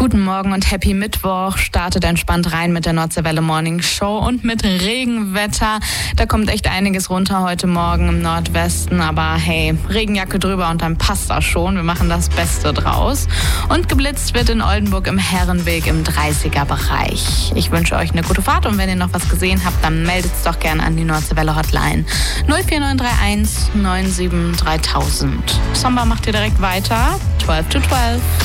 Guten Morgen und Happy Mittwoch. Startet entspannt rein mit der Nordseewelle Morning Show und mit Regenwetter. Da kommt echt einiges runter heute Morgen im Nordwesten. Aber hey, Regenjacke drüber und dann passt das schon. Wir machen das Beste draus. Und geblitzt wird in Oldenburg im Herrenweg im 30er-Bereich. Ich wünsche euch eine gute Fahrt und wenn ihr noch was gesehen habt, dann meldet es doch gerne an die Nordseewelle Hotline 04931 97 3000. Samba macht ihr direkt weiter. 12 to 12.